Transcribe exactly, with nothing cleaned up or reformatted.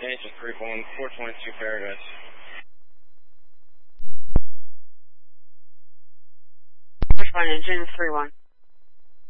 Engine three one, four twenty-two Paradise. Push one, engine three one.